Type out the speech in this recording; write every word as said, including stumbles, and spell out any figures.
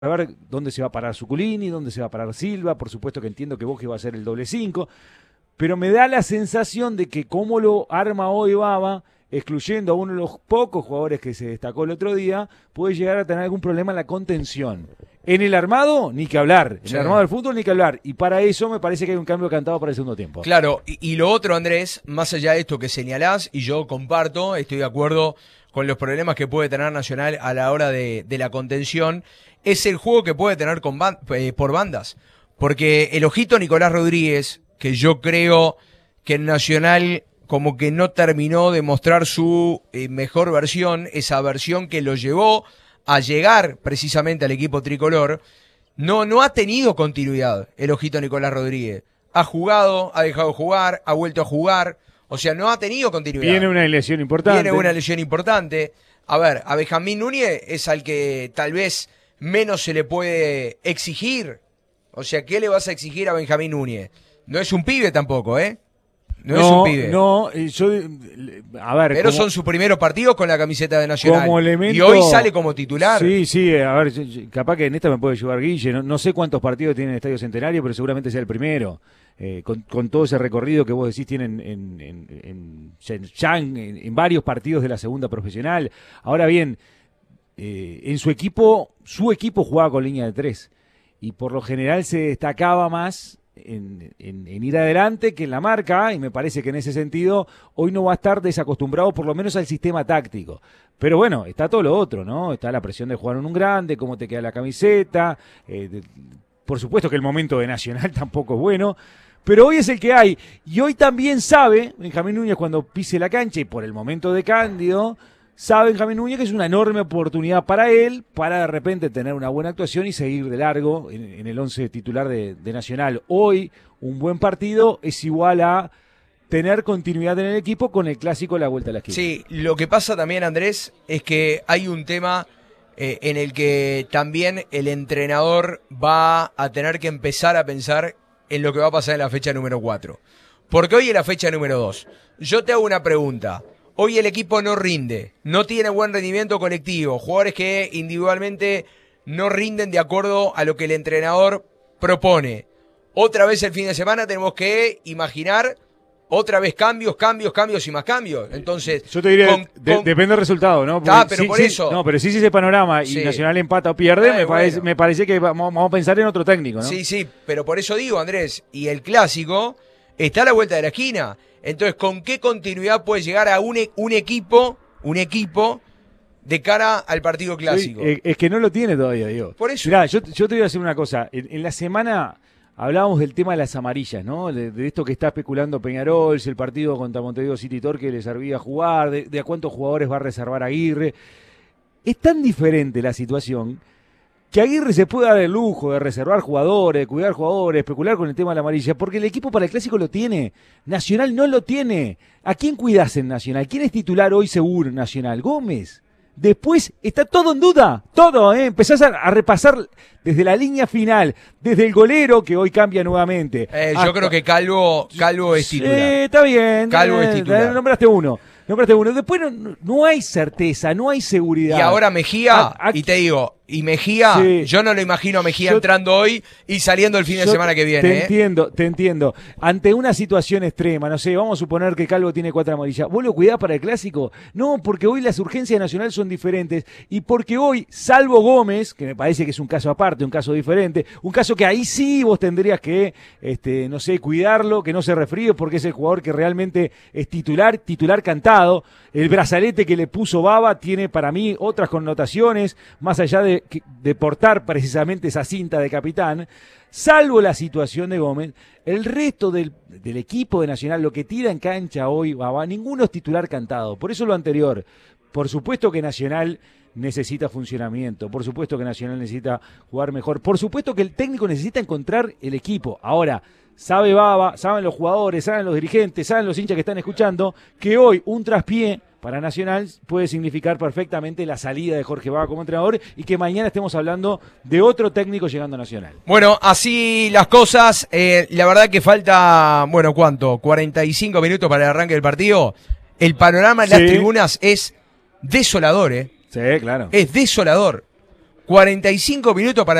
a ver dónde se va a parar Zuculini, dónde se va a parar Silva, por supuesto que entiendo que Boje va a ser el doble cinco, pero me da la sensación de que como lo arma hoy Baba, excluyendo a uno de los pocos jugadores que se destacó el otro día, puede llegar a tener algún problema en la contención. En el armado, ni que hablar. En sí. el armado del fútbol, ni que hablar. Y para eso me parece que hay un cambio cantado para el segundo tiempo. Claro, y, y lo otro, Andrés, más allá de esto que señalás, y yo comparto, estoy de acuerdo con los problemas que puede tener Nacional a la hora de, de la contención, es el juego que puede tener con ban- eh, por bandas. Porque el ojito Nicolás Rodríguez, que yo creo que en Nacional como que no terminó de mostrar su eh, mejor versión, esa versión que lo llevó a llegar precisamente al equipo tricolor, no, no ha tenido continuidad el ojito Nicolás Rodríguez. Ha jugado, ha dejado de jugar, ha vuelto a jugar, o sea, no ha tenido continuidad. Tiene una lesión importante. Tiene una lesión importante. A ver, a Benjamín Núñez es al que tal vez menos se le puede exigir. O sea, ¿qué le vas a exigir a Benjamín Núñez? No es un pibe tampoco, ¿eh? No, no es un pibe. No, yo, a ver. Pero como, son sus primeros partidos con la camiseta de Nacional. Como elemento, y hoy sale como titular. Sí, sí, a ver, capaz que en esta me puede ayudar Guille. No, no sé cuántos partidos tiene el Estadio Centenario, pero seguramente sea el primero. Eh, con, con todo ese recorrido que vos decís tienen en, en, en, en, en, en varios partidos de la segunda profesional. Ahora bien, eh, en su equipo, su equipo jugaba con línea de tres. Y por lo general se destacaba más En, en, en ir adelante que en la marca, y me parece que en ese sentido hoy no va a estar desacostumbrado por lo menos al sistema táctico. Pero bueno, está todo lo otro, ¿no? Está la presión de jugar en un grande, cómo te queda la camiseta, eh, de, por supuesto que el momento de Nacional tampoco es bueno, pero hoy es el que hay. Y hoy también sabe Benjamín Núñez cuando pise la cancha, y por el momento de Cándido, sabe Benjamín Núñez que es una enorme oportunidad para él, para de repente tener una buena actuación y seguir de largo en, en el once titular de, de Nacional. Hoy, un buen partido es igual a tener continuidad en el equipo con el clásico de la vuelta a la esquina. Sí, lo que pasa también, Andrés, es que hay un tema eh, en el que también el entrenador va a tener que empezar a pensar en lo que va a pasar en la fecha número cuatro. Porque hoy es la fecha número dos. Yo te hago una pregunta. Hoy el equipo no rinde, no tiene buen rendimiento colectivo, jugadores que individualmente no rinden de acuerdo a lo que el entrenador propone. Otra vez el fin de semana tenemos que imaginar otra vez cambios, cambios, cambios y más cambios. Entonces, yo te diría, con, de, con... depende del resultado, ¿no? Porque, ah, pero sí, por sí, eso. No, pero si sí, ese panorama sí. y Nacional empata o pierde, ah, me, bueno. parece, me parece que vamos, vamos a pensar en otro técnico, ¿no? Sí, sí, pero por eso digo, Andrés, y el clásico está a la vuelta de la esquina. Entonces, ¿con qué continuidad puede llegar a un, un equipo, un equipo de cara al partido clásico? Sí, es que no lo tiene todavía, digo. Por eso. Mirá, yo, yo te voy a decir una cosa. En, en la semana hablábamos del tema de las amarillas, ¿no? De, de esto que está especulando Peñarol, si el partido contra Montevideo City Torque le servía a jugar, de, de a cuántos jugadores va a reservar Aguirre. Es tan diferente la situación que Aguirre se puede dar el lujo de reservar jugadores, de cuidar jugadores, especular con el tema de la amarilla, porque el equipo para el clásico lo tiene. Nacional no lo tiene. ¿A quién cuidás en Nacional? ¿Quién es titular hoy seguro en Nacional? Gómez. Después está todo en duda, todo, ¿eh? Empezás a, a repasar desde la línea final, desde el golero, que hoy cambia nuevamente. Eh, hasta... Yo creo que Calvo, Calvo es titular. Eh, está bien. Calvo eh, es titular. Nombraste uno. Nombraste uno. Después no, no hay certeza, no hay seguridad. Y ahora Mejía, a, a, y te digo, y Mejía, sí, yo no lo imagino a Mejía yo, entrando hoy y saliendo el fin de semana que viene. Te ¿eh? entiendo, te entiendo. Ante una situación extrema, no sé, vamos a suponer que Calvo tiene cuatro amarillas. ¿Vos lo cuidás para el clásico? No, porque hoy las urgencias nacionales son diferentes y porque hoy, salvo Gómez, que me parece que es un caso aparte, un caso diferente, un caso que ahí sí vos tendrías que, este, no sé, cuidarlo, que no se resfríe porque es el jugador que realmente es titular, titular cantado. El brazalete que le puso Baba tiene para mí otras connotaciones, más allá de, de portar precisamente esa cinta de capitán. Salvo la situación de Gómez, el resto del, del equipo de Nacional, lo que tira en cancha hoy, Baba, ninguno es titular cantado. Por eso lo anterior. Por supuesto que Nacional necesita funcionamiento, por supuesto que Nacional necesita jugar mejor, por supuesto que el técnico necesita encontrar el equipo. Ahora, sabe Baba, saben los jugadores, saben los dirigentes, saben los hinchas que están escuchando, que hoy un traspié para Nacional puede significar perfectamente la salida de Jorge Baba como entrenador y que mañana estemos hablando de otro técnico llegando a Nacional. Bueno, así las cosas, eh, la verdad que falta, bueno, ¿cuánto? cuarenta y cinco minutos para el arranque del partido. El panorama en sí. las tribunas es desolador, ¿eh? Sí, claro. Es desolador. cuarenta y cinco minutos para